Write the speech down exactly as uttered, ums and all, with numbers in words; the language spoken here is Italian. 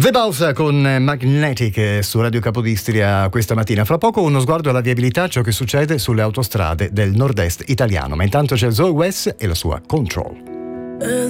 The Bounce con Magnetic su Radio Capodistria questa mattina. Fra poco uno sguardo alla viabilità, ciò che succede sulle autostrade del nord-est italiano. Ma intanto c'è Zoe West e la sua Control.